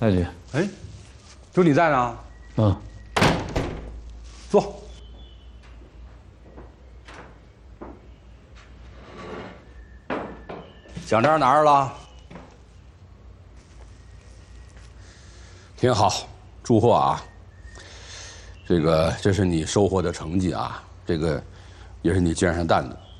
大姐， 哎，就你在呢？ 嗯， 坐。奖章拿着了？挺好，祝贺啊！这是你收获的成绩啊，这个也是你肩上担的。